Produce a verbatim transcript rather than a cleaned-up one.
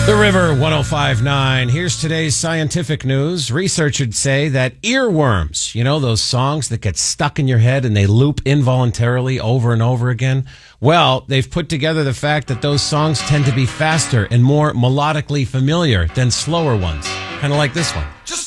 The River one oh five point nine. Here's today's scientific news. Researchers say that earworms, you know, those songs that get stuck in your head and they loop involuntarily over and over again. Well, they've put together the fact that those songs tend to be faster and more melodically familiar than slower ones. Kind of like this one.